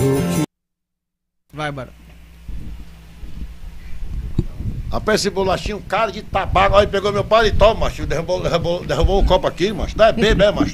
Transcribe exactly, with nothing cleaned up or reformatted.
Vai, Barão. Rapaz, esse bolachinho, um cara de tabaco, aí pegou meu paletó, macho, derrubou, derrubou, derrubou o copo aqui, macho. Tá é bem, né, macho?